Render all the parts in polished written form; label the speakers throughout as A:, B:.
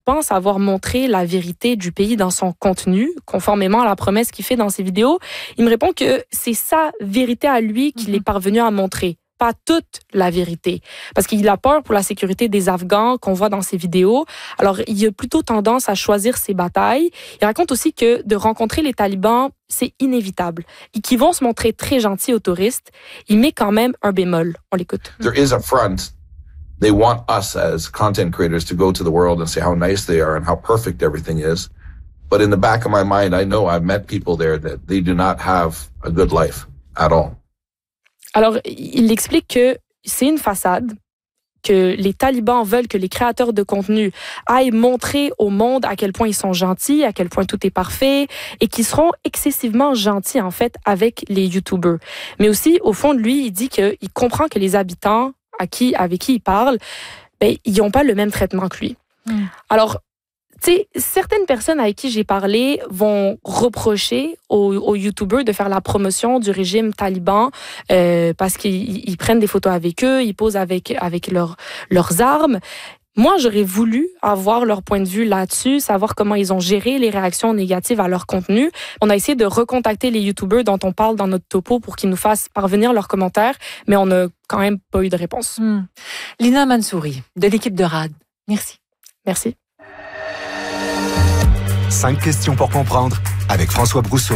A: pense avoir montré la vérité du pays dans son contenu, conformément à la promesse qu'il fait dans ses vidéos. Il me répond que c'est sa vérité à lui qu'il est parvenu à montrer, pas toute la vérité. Parce qu'il a peur pour la sécurité des Afghans qu'on voit dans ses vidéos. Alors, il a plutôt tendance à choisir ses batailles. Il raconte aussi que de rencontrer les talibans, c'est inévitable. Et qu'ils vont se montrer très gentils aux touristes. Il met quand même un bémol. On l'écoute.
B: There is a front. They want us as content creators to go to the world and say how nice they are and how perfect everything is. But in the back of my mind, I know I've met people there that they do not have a good life at all.
A: Alors, il explique que c'est une façade, que les talibans veulent que les créateurs de contenu aillent montrer au monde à quel point ils sont gentils, à quel point tout est parfait, et qu'ils seront excessivement gentils, en fait, avec les YouTubers. Mais aussi, au fond de lui, il dit qu'il comprend que les habitants avec qui il parle, ils n'ont pas le même traitement que lui. Alors, tu sais, certaines personnes avec qui j'ai parlé vont reprocher aux YouTubers de faire la promotion du régime taliban parce qu'ils prennent des photos avec eux, ils posent avec leurs armes. Moi, j'aurais voulu avoir leur point de vue là-dessus, savoir comment ils ont géré les réactions négatives à leur contenu. On a essayé de recontacter les YouTubers dont on parle dans notre topo pour qu'ils nous fassent parvenir leurs commentaires, mais on n'a quand même pas eu de réponse.
C: Lina Mansouri, de l'équipe de RAD. Merci.
A: Merci.
D: 5 questions pour comprendre avec François Brousseau.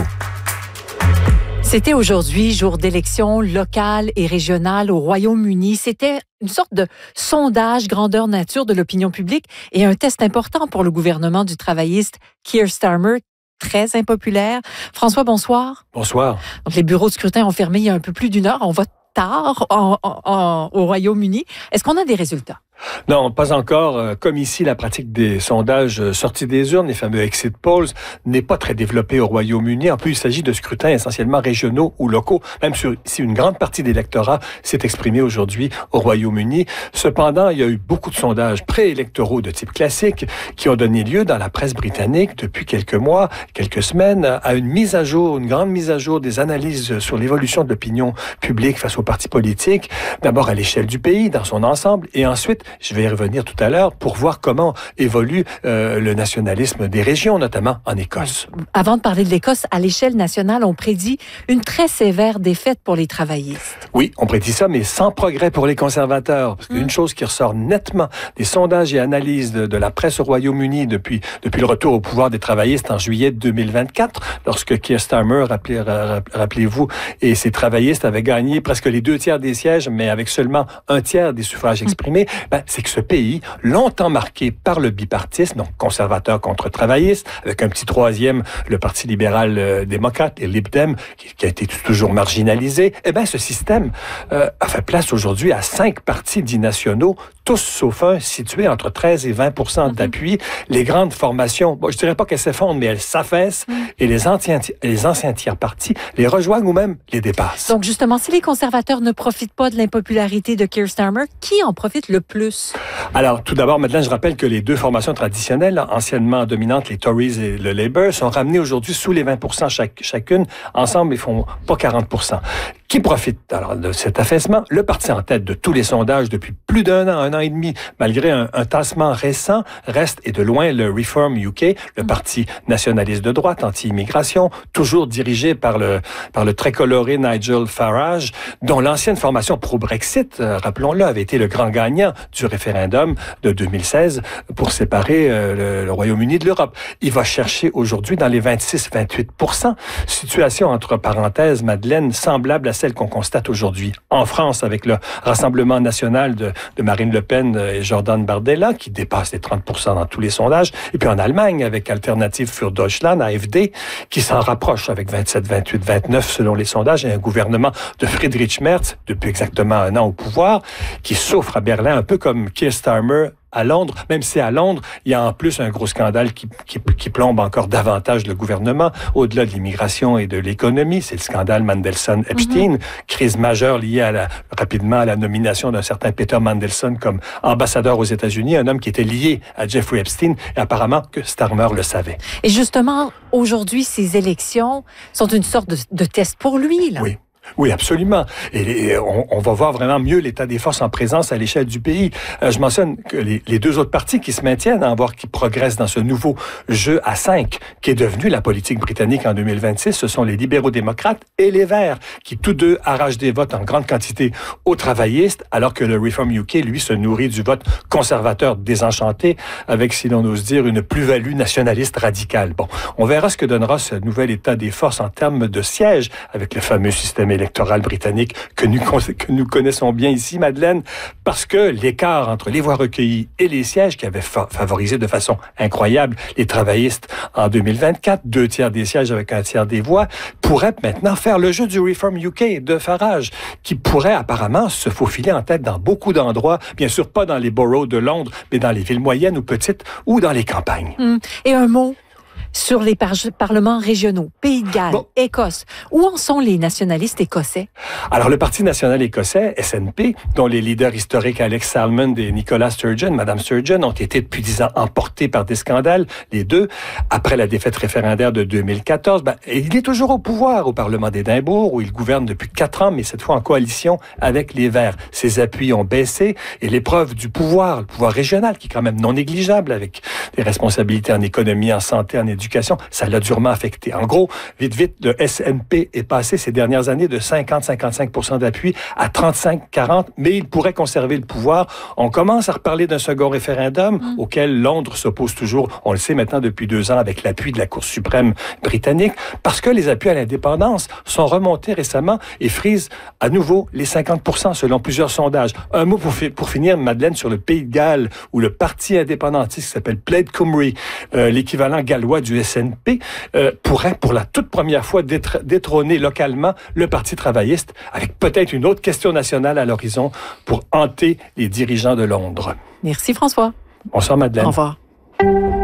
C: C'était aujourd'hui, jour d'élections locales et régionales au Royaume-Uni. C'était une sorte de sondage grandeur nature de l'opinion publique et un test important pour le gouvernement du travailliste Keir Starmer, très impopulaire. François, bonsoir.
E: Bonsoir.
C: Donc, les bureaux de scrutin ont fermé il y a un peu plus d'une heure. On vote tard au Royaume-Uni. Est-ce qu'on a des résultats?
E: Non, pas encore. Comme ici, la pratique des sondages sortis des urnes, les fameux exit polls, n'est pas très développée au Royaume-Uni. En plus, il s'agit de scrutins essentiellement régionaux ou locaux, même si une grande partie de l'électorat s'est exprimée aujourd'hui au Royaume-Uni. Cependant, il y a eu beaucoup de sondages préélectoraux de type classique qui ont donné lieu dans la presse britannique depuis quelques mois, quelques semaines, à une mise à jour, une grande mise à jour des analyses sur l'évolution de l'opinion publique face aux partis politiques, d'abord à l'échelle du pays, dans son ensemble, et ensuite, je vais y revenir tout à l'heure pour voir comment évolue le nationalisme des régions, notamment en Écosse.
C: Avant de parler de l'Écosse, à l'échelle nationale, on prédit une très sévère défaite pour les travaillistes.
E: Oui, on prédit ça, mais sans progrès pour les conservateurs. Parce qu'une chose qui ressort nettement des sondages et analyses de la presse au Royaume-Uni depuis le retour au pouvoir des travaillistes en juillet 2024, lorsque Keir Starmer, rappelez-vous, et ses travaillistes avaient gagné presque les 2 tiers des sièges, mais avec seulement 1 tiers des suffrages exprimés, c'est que ce pays, longtemps marqué par le bipartisme, donc conservateur contre travailliste, avec un petit troisième, le Parti libéral-démocrate, les Lib Dem, qui a été toujours marginalisé, ce système a fait place aujourd'hui à 5 partis dits nationaux, tous sauf un, situés entre 13 et 20% d'appui. Les grandes formations, je dirais pas qu'elles s'effondrent, mais elles s'affaissent, et les anciens tiers partis les rejoignent ou même les dépassent.
C: Donc justement, si les conservateurs ne profitent pas de l'impopularité de Keir Starmer, qui en profite le plus?
E: Alors, tout d'abord, maintenant, je rappelle que les 2 formations traditionnelles, anciennement dominantes, les Tories et le Labour, sont ramenées aujourd'hui sous les 20% chacune. Ensemble, ils font pas 40%. Qui profite alors de cet affaissement? Le parti en tête de tous les sondages depuis plus d'un an et demi, malgré un tassement récent, reste et de loin le Reform UK, le parti nationaliste de droite, anti-immigration, toujours dirigé par le très coloré Nigel Farage, dont l'ancienne formation pro-Brexit, rappelons-le, avait été le grand gagnant du référendum de 2016 pour séparer le Royaume-Uni de l'Europe. Il va chercher aujourd'hui dans les 26-28%, situation entre parenthèses, Madeleine, semblable à celle qu'on constate aujourd'hui en France avec le Rassemblement national de Marine Le Pen et Jordan Bardella, qui dépasse les 30% dans tous les sondages, et puis en Allemagne avec Alternative für Deutschland, AfD, qui s'en rapproche avec 27, 28, 29 selon les sondages, et un gouvernement de Friedrich Merz, depuis exactement 1 an au pouvoir, qui souffre à Berlin, un peu comme Keir Starmer à Londres, même si à Londres, il y a en plus un gros scandale qui plombe encore davantage le gouvernement, au-delà de l'immigration et de l'économie. C'est le scandale Mandelson-Epstein, crise majeure liée rapidement à la nomination d'un certain Peter Mandelson comme ambassadeur aux États-Unis, un homme qui était lié à Jeffrey Epstein, et apparemment que Starmer le savait.
C: Et justement, aujourd'hui, ces élections sont une sorte de test pour lui, là.
E: Oui. Oui, absolument. Et on va voir vraiment mieux l'état des forces en présence à l'échelle du pays. Je mentionne que les deux autres partis qui se maintiennent, voire qui progressent dans ce nouveau jeu à 5, qui est devenu la politique britannique en 2026, ce sont les libéraux-démocrates et les Verts, qui tous deux arrachent des votes en grande quantité aux travaillistes, alors que le Reform UK, lui, se nourrit du vote conservateur désenchanté, avec, si l'on ose dire, une plus-value nationaliste radicale. Bon, on verra ce que donnera ce nouvel état des forces en termes de sièges, avec le fameux système électoral britannique que nous connaissons bien ici, Madeleine, parce que l'écart entre les voix recueillies et les sièges qui avaient favorisé de façon incroyable les travaillistes en 2024, 2/3 des sièges avec 1/3 des voix, pourrait maintenant faire le jeu du Reform UK de Farage, qui pourrait apparemment se faufiler en tête dans beaucoup d'endroits, bien sûr pas dans les boroughs de Londres, mais dans les villes moyennes ou petites ou dans les campagnes.
C: Et un mot sur les parlements régionaux, Pays de Galles, Écosse. Où en sont les nationalistes écossais?
E: Alors, le Parti national écossais, SNP, dont les leaders historiques Alex Salmond et Nicola Sturgeon, Madame Sturgeon, ont été depuis 10 ans emportés par des scandales, les deux, après la défaite référendaire de 2014. Et il est toujours au pouvoir au Parlement d'Édimbourg, où il gouverne depuis 4 ans, mais cette fois en coalition avec les Verts. Ses appuis ont baissé et l'épreuve du pouvoir, le pouvoir régional, qui est quand même non négligeable, avec des responsabilités en économie, en santé, en éducation, ça l'a durement affecté. En gros, vite, le SNP est passé ces dernières années de 50-55% d'appui à 35-40%, mais il pourrait conserver le pouvoir. On commence à reparler d'un second référendum auquel Londres s'oppose toujours, on le sait maintenant depuis 2 ans, avec l'appui de la Cour suprême britannique, parce que les appuis à l'indépendance sont remontés récemment et frisent à nouveau les 50% selon plusieurs sondages. Un mot pour finir, Madeleine, sur le Pays de Galles, où le parti indépendantiste qui s'appelle Plaid Cymru, l'équivalent gallois du SNP, pourrait pour la toute première fois détrôner localement le Parti travailliste, avec peut-être une autre question nationale à l'horizon pour hanter les dirigeants de Londres.
C: Merci François.
E: Bonsoir Madeleine.
C: Au revoir.